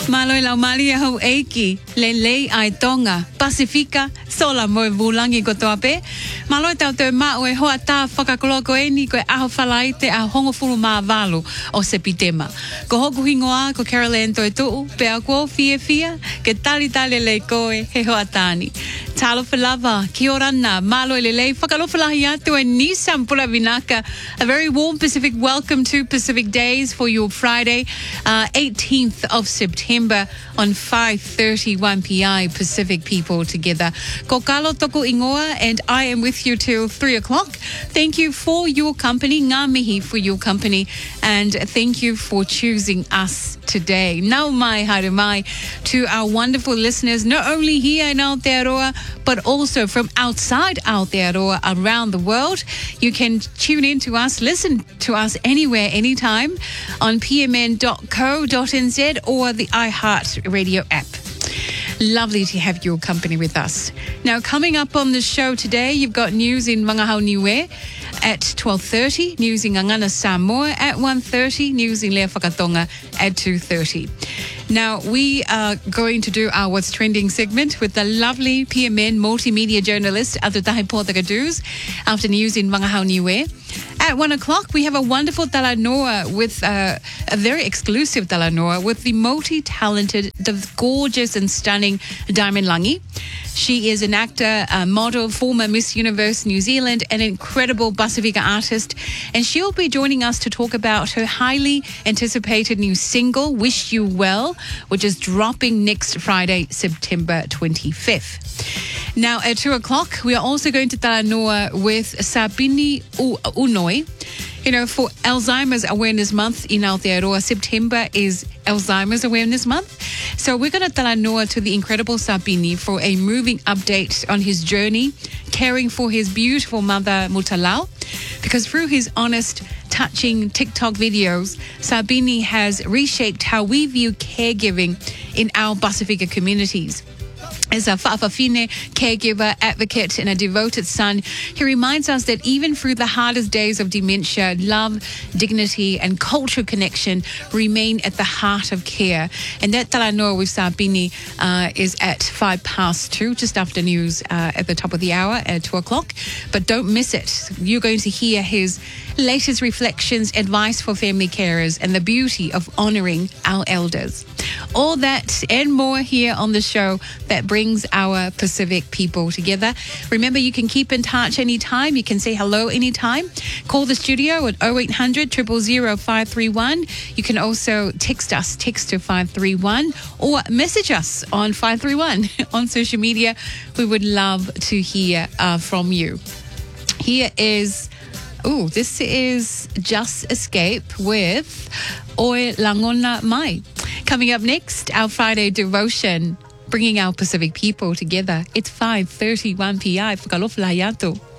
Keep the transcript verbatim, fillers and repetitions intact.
Malo lau malia ho eiki, le lei ai tonga, Pasifika, sola mo vulangi ko toa pe. Malo tau te mao e hoa tā whakakoloko e ni koe aho whalai te a hongo furu mā walu o Sepitema. Ko hoku hingoa ko Caroline toi tuu, pe a kua fia fia, ke tali tali le koe he hoa tāni. Talo Falava, kia ora na, malo ele lei, whakalofalahi atu e Nissan Pula Vinaka. A very warm Pacific welcome to Pacific Days for your Friday, uh, eighteenth of September on five thirty-one P I Pacific people together. Ko Kalo Toko Ingoa, and I am with you till three o'clock. Thank you for your company, ngā mihi for your company, and thank you for choosing us today. Nau mai, haere mai, to our wonderful listeners, not only here in Aotearoa, but also from outside Aotearoa around the world. You can tune in to us, listen to us anywhere, anytime on p m n dot co dot n z or the iHeart Radio app. Lovely to have your company with us. Now, coming up on the show today, you've got news in Wangahau Niue at twelve thirty, news in Ngangana Samoa at one thirty, news in Lea Whakatonga at two thirty. Now, we are going to do our What's Trending segment with the lovely P M N multimedia journalist Atutahi Portagaduz after news in Wangahau Niue. At one o'clock, we have a wonderful talanoa with uh, a very exclusive talanoa with the multi-talented, the gorgeous and stunning Diamond Langi. She is an actor, a model, former Miss Universe New Zealand, an incredible Pasifika artist, and she'll be joining us to talk about her highly anticipated new single, Wish You Well, which is dropping next Friday, September twenty-fifth. Now, at two o'clock, we are also going to talanoa with Sabini Unoi. You know, for Alzheimer's Awareness Month in Aotearoa, September is Alzheimer's Awareness Month. So we're going to talanoa to the incredible Sabini for a moving update on his journey, caring for his beautiful mother, Mutalau. Because through his honest, touching TikTok videos, Sabini has reshaped how we view caregiving in our Pasifika communities. As a whaafafine, caregiver, advocate, and a devoted son, he reminds us that even through the hardest days of dementia, love, dignity, and cultural connection remain at the heart of care. And that talanoa with Sabini uh, is at five past two, just after news uh, at the top of the hour at two o'clock. But don't miss it. You're going to hear his latest reflections, advice for family carers, and the beauty of honouring our elders. All that and more here on the show that brings our Pacific people together. Remember, you can keep in touch anytime. You can say hello anytime. Call the studio at oh eight hundred, zero zero zero, five three one. You can also text us, text to five three one, or message us on five three one on social media. We would love to hear uh, from you. Here is... Oh, this is Just Escape with Oi Langona Mai. Coming up next, our Friday devotion, bringing our Pacific people together. It's five thirty-one P I. Whakalofalahi atu.